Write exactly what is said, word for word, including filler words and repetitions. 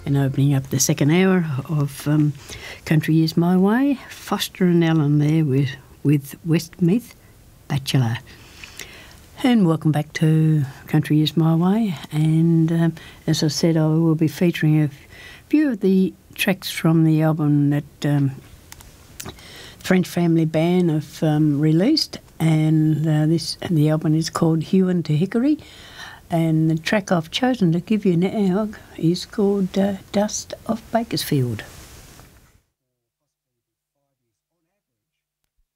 And opening up the second hour of um, Country Is My Way, Foster and Allen there with, with Westmeath Bachelor. And welcome back to Country Is My Way. And um, as I said, I will be featuring a few of the tracks from the album that um, French Family Band have um, released. And uh, this and the album is called Huon to Hickory. And the track I've chosen to give you now is called uh, Dust of Bakersfield.